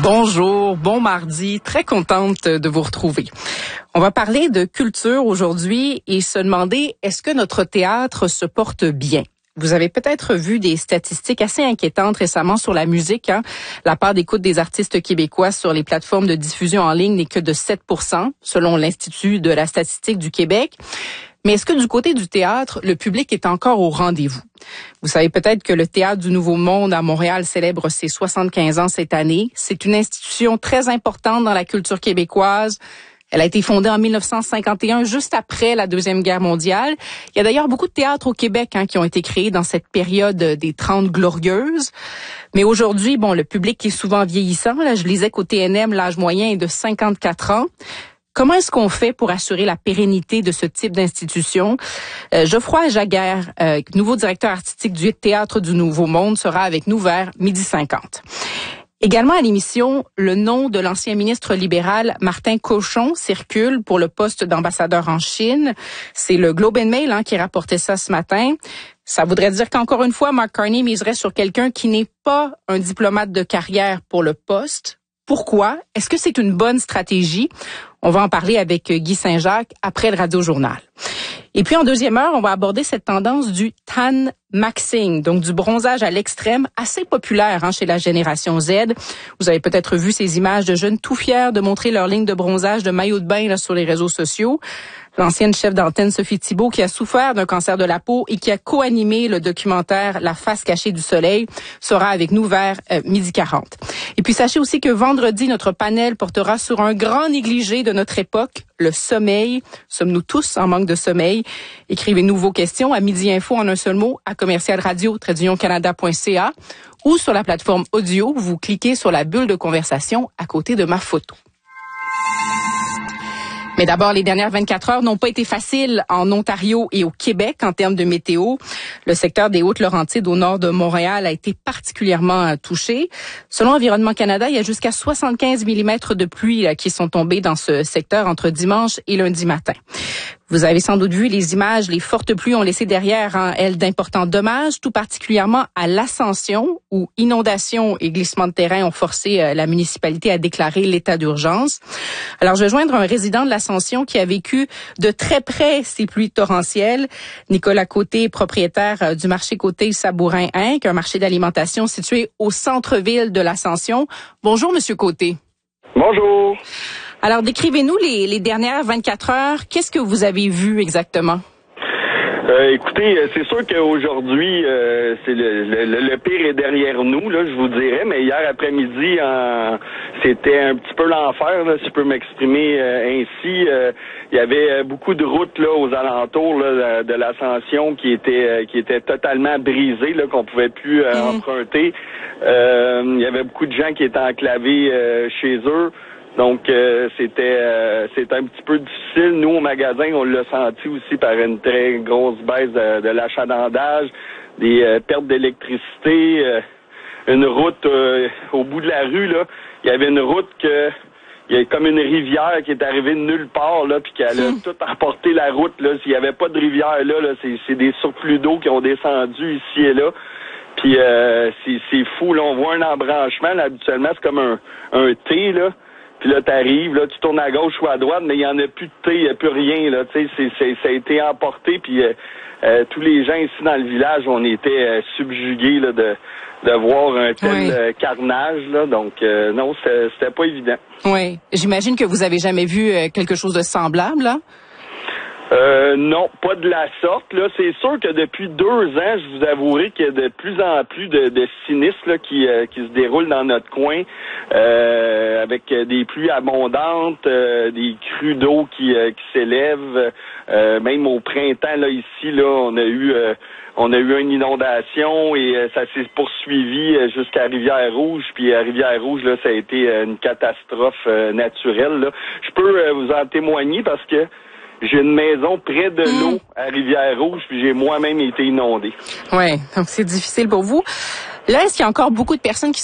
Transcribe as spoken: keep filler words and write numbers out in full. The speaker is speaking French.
Bonjour, bon mardi, très contente de vous retrouver. On va parler de culture aujourd'hui et se demander, est-ce que notre théâtre se porte bien? Vous avez peut-être vu des statistiques assez inquiétantes récemment sur la musique. Hein? La part d'écoute des artistes québécois sur les plateformes de diffusion en ligne n'est que de sept pour cent, selon l'Institut de la statistique du Québec. Mais est-ce que du côté du théâtre, le public est encore au rendez-vous? Vous savez peut-être que le Théâtre du Nouveau Monde à Montréal célèbre ses soixante-quinze ans cette année. C'est une institution très importante dans la culture québécoise. Elle a été fondée en mille neuf cent cinquante et un, juste après la Deuxième Guerre mondiale. Il y a d'ailleurs beaucoup de théâtres au Québec hein, qui ont été créés dans cette période des Trente Glorieuses. Mais aujourd'hui, bon, le public est souvent vieillissant. Là, je lisais qu'au T N M, l'âge moyen est de cinquante-quatre ans. Comment est-ce qu'on fait pour assurer la pérennité de ce type d'institution? Euh, Geoffroy Jaguer, euh, nouveau directeur artistique du Théâtre du Nouveau Monde, sera avec nous vers midi cinquante. Également à l'émission, le nom de l'ancien ministre libéral Martin Cochon circule pour le poste d'ambassadeur en Chine. C'est le Globe and Mail hein, qui rapportait ça ce matin. Ça voudrait dire qu'encore une fois, Mark Carney miserait sur quelqu'un qui n'est pas un diplomate de carrière pour le poste. Pourquoi? Est-ce que c'est une bonne stratégie? On va en parler avec Guy Saint-Jacques après le Radio-Journal. Et puis en deuxième heure, on va aborder cette tendance du tan maxing, donc du bronzage à l'extrême, assez populaire hein, chez la génération Z. Vous avez peut-être vu ces images de jeunes tout fiers de montrer leur ligne de bronzage de maillot de bain là, sur les réseaux sociaux. L'ancienne chef d'antenne Sophie Thibault, qui a souffert d'un cancer de la peau et qui a co-animé le documentaire La face cachée du soleil, sera avec nous vers euh, midi quarante. Et puis sachez aussi que vendredi, notre panel portera sur un grand négligé de notre époque, le sommeil. Sommes-nous tous en manque de sommeil? Écrivez-nous vos questions à midi info en un seul mot à commercial radio trait canada point c a ou sur la plateforme audio, vous cliquez sur la bulle de conversation à côté de ma photo. Mais d'abord, les dernières vingt-quatre heures n'ont pas été faciles en Ontario et au Québec en termes de météo. Le secteur des Hautes-Laurentides au nord de Montréal a été particulièrement touché. Selon Environnement Canada, il y a jusqu'à soixante-quinze millimètres de pluie là, qui sont tombés dans ce secteur entre dimanche et lundi matin. Vous avez sans doute vu les images, les fortes pluies ont laissé derrière, hein, elles, d'importants dommages, tout particulièrement à l'Ascension, où inondations et glissements de terrain ont forcé euh, la municipalité à déclarer l'état d'urgence. Alors, je vais joindre un résident de l'Ascension qui a vécu de très près ces pluies torrentielles. Nicolas Côté, propriétaire euh, du marché Côté Sabourin-Inc, un marché d'alimentation situé au centre-ville de l'Ascension. Bonjour, Monsieur Côté. Bonjour. Alors, décrivez-nous les, les dernières vingt-quatre heures. Qu'est-ce que vous avez vu exactement? Euh, écoutez, c'est sûr qu'aujourd'hui, euh, c'est le, le, le pire est derrière nous, là, je vous dirais, mais hier après-midi, euh, c'était un petit peu l'enfer, là, si je peux m'exprimer euh, ainsi. Euh, il y avait beaucoup de routes là aux alentours là, de l'Ascension qui étaient euh, qui étaient totalement brisées, là, qu'on pouvait plus euh, mmh. emprunter. Euh, il y avait beaucoup de gens qui étaient enclavés euh, chez eux. Donc euh, c'était euh, c'était un petit peu difficile. Nous au magasin, on l'a senti aussi par une très grosse baisse de, de l'achalandage, des euh, pertes d'électricité, euh, une route euh, au bout de la rue là, il y avait une route que il y a comme une rivière qui est arrivée de nulle part là, puis qu'elle a mmh. tout emporté la route là. S'il y avait pas de rivière là, là c'est c'est des surplus d'eau qui ont descendu ici et là. Puis euh, c'est c'est fou là, on voit un embranchement là, habituellement c'est comme un un T là. Puis là, t'arrives, là, tu tournes à gauche ou à droite, mais il n'y en a plus de thé, il n'y a plus rien, là, tu sais, c'est, c'est, ça a été emporté, puis euh, euh, tous les gens ici dans le village, on était euh, subjugués, là, de, de voir un tel oui. euh, carnage, là, donc euh, non, c'était, c'était pas évident. Oui, j'imagine que vous avez jamais vu euh, quelque chose de semblable, là? Euh, non, pas de la sorte. Là, c'est sûr que depuis deux ans, je vous avouerai qu'il y a de plus en plus de, de sinistres là, qui, euh, qui se déroulent dans notre coin, euh, avec des pluies abondantes, euh, des crues d'eau qui, euh, qui s'élèvent. Euh, même au printemps, là, ici, là, on a eu euh, on a eu une inondation et euh, ça s'est poursuivi euh, jusqu'à Rivière-Rouge. Puis à Rivière-Rouge, là, ça a été euh, une catastrophe euh, naturelle. Là. Je peux euh, vous en témoigner parce que j'ai une maison près de l'eau à Rivière-Rouge, puis j'ai moi-même été inondé. Oui, donc c'est difficile pour vous. Là, est-ce qu'il y a encore beaucoup de personnes qui